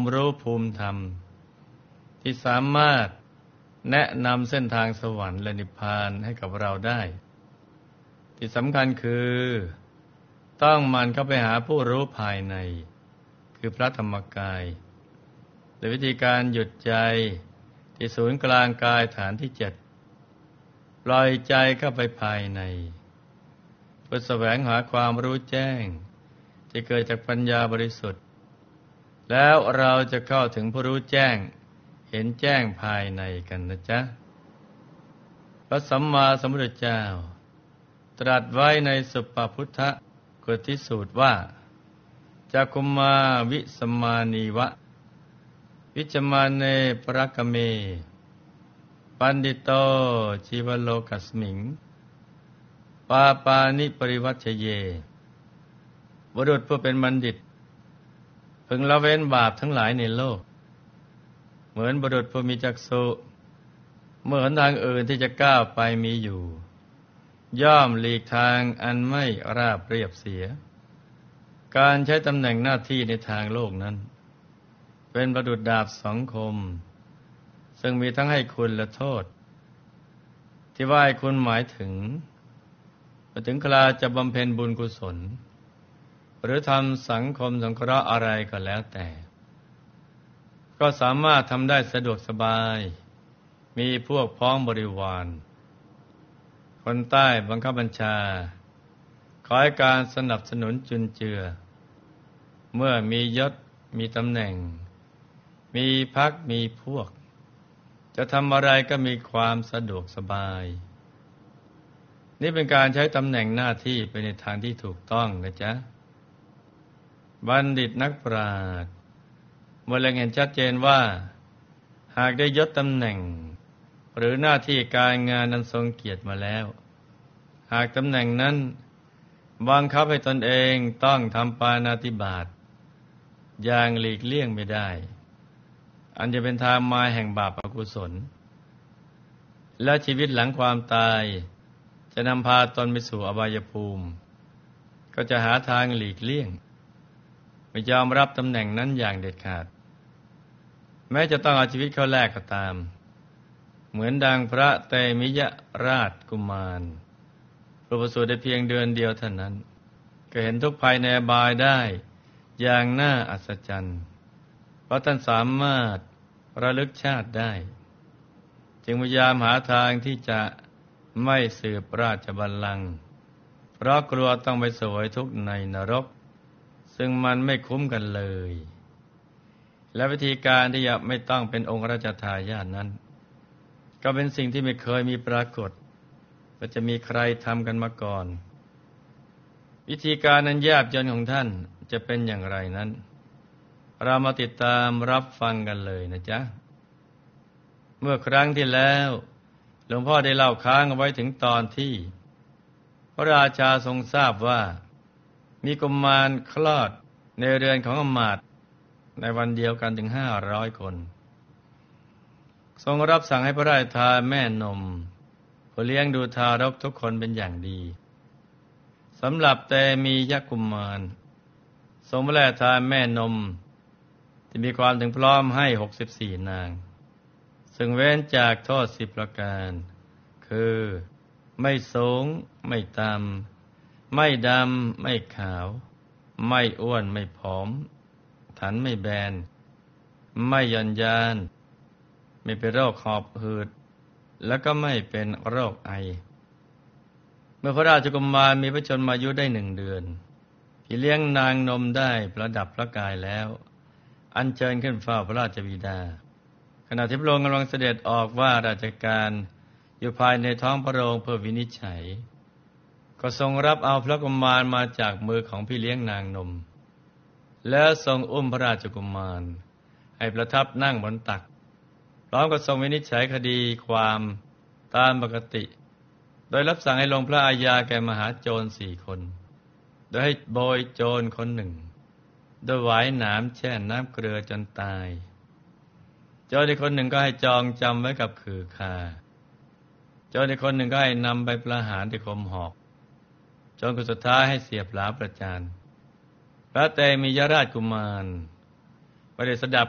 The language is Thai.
รู้ภูมิธรรมที่สามารถแนะนำเส้นทางสวรรค์และนิพพานให้กับเราได้ที่สำคัญคือต้องหมั่นเข้าไปหาผู้รู้ภายในคือพระธรรมกายโดยวิธีการหยุดใจที่ศูนย์กลางกายฐานที่7ปล่อยใจเข้าไปภายในเพื่อแสวงหาความรู้แจ้งที่เกิดจากปัญญาบริสุทธิ์แล้วเราจะเข้าถึงผู้รู้แจ้งเห็นแจ้งภายในกันนะจ๊ะพระสัมมาสัมพุทธเจ้าตรัสไว้ในสุปปพุทธกุติสูตรว่าจักขุมาวิสมมานีวะวิจมาเนปรักเมปันดิโตชีวโลกัสมิงปาปานิปริวัชเยบุรุษผู้เป็นบัณฑิตพึงละเว้นบาปทั้งหลายในโลกเหมือนบุรุษผู้มีจักษุเมื่อหนทางอื่นที่จะก้าวไปมีอยู่ย่อมหลีกทางอันไม่ราบเรียบเสียการใช้ตำแหน่งหน้าที่ในทางโลกนั้นเป็นประดุจดาบสองคมซึ่งมีทั้งให้คุณและโทษที่ว่าให้คุณหมายถึงพอถึงคราจะบำเพ็ญบุญกุศลหรือทำสังคมสงเคราะห์อะไรก็แล้วแต่ก็สามารถทำได้สะดวกสบายมีพวกพ้องบริวารคนใต้บังคับบัญชาขอให้การสนับสนุนจุนเจือเมื่อมียศมีตำแหน่งมีพรรคมีพวกจะทำอะไรก็มีความสะดวกสบายนี่เป็นการใช้ตำแหน่งหน้าที่ไปในทางที่ถูกต้องนะจ๊ะบัณฑิตนักปราชญ์เมื่อเล็งเห็นชัดเจนว่าหากได้ยศตำแหน่งหรือหน้าที่การงานนั้นทรงเกียรติมาแล้วหากตำแหน่งนั้นบังคับให้ตนเองต้องทำปาณาติบาตอย่างหลีกเลี่ยงไม่ได้อันจะเป็นทางมาแห่งบาปอกุศลและชีวิตหลังความตายจะนำพาตนไปสู่อบายภูมิก็จะหาทางหลีกเลี่ยงไม่ยอมรับตำแหน่งนั้นอย่างเด็ดขาดแม้จะต้องเอาชีวิตเข้าแลกก็ตามเหมือนดังพระเตมิยราชกุมารผู้ประสูติได้เพียงเดือนเดียวเท่านั้นก็เห็นทุกภัยในอบายได้อย่างน่าอัศจรรย์เพราะท่านสามารถระลึกชาติได้จึงพยายามหาทางที่จะไม่สืบราชบัลลังก์เพราะกลัวต้องไปเสวยทุกข์ในนรกซึ่งมันไม่คุ้มกันเลยและวิธีการที่จะไม่ต้องเป็นองค์ราชทายาทนั้นก็เป็นสิ่งที่ไม่เคยมีปรากฏว่าจะมีใครทำกันมาก่อนวิธีการนั้นยากจนของท่านจะเป็นอย่างไรนั้นเรามาติดตามรับฟังกันเลยนะจ๊ะเมื่อครั้งที่แล้วหลวงพ่อได้เล่าค้างเอาไว้ถึงตอนที่พระราชาทรงทราบว่ามีกุมารคลอดในเรือนของอมาตย์ในวันเดียวกันถึง500 คนทรงรับสั่งให้พระราชทานแม่นมผู้เลี้ยงดูทารกทุกคนเป็นอย่างดีสำหรับแต่มียกุมารทรงพระราชทานแม่นมที่มีความถึงพร้อมให้64 นางซึ่งเว้นจากโทษ10 ประการคือไม่สูงไม่ต่ำไม่ดำไม่ขาวไม่อ้วนไม่ผอมถันไม่แบนไม่หย่อนยานไม่เป็นโรคหอบหืดแล้วก็ไม่เป็นโรคไอเมื่อพระราชกุมารมีพระชนมายุได้1 เดือนพี่เลี้ยงนางนมได้ประดับพระกายแล้วอัญเชิญขึ้นเฝ้าพระราชบิดาขณะที่พระองค์กำลังเสด็จออกว่าราชการอยู่ภายในท้องพระโรงเพื่อวินิจฉัยก็ทรงรับเอาพระกุมารมาจากมือของพี่เลี้ยงนางนมแล้วทรงอุ้มพระราชกุมารให้ประทับนั่งบนตักพร้อมกับทรงวินิจฉัยคดีความตามปกติโดยรับสั่งให้ลงพระอาญาแก่มหาโจร4 คนโดยให้โบยโจรคนหนึ่งโดยหวายหนามแช่น้ำเกลือจนตายโจรอีกคนหนึ่งก็ให้จองจำไว้กับขื่อคาโจรอีกคนหนึ่งก็ให้นำไปประหารที่คมหอกจนคนสุดท้ายให้เสียบหลาประจานพระเตมิยราชกุมารไม่ได้สดับ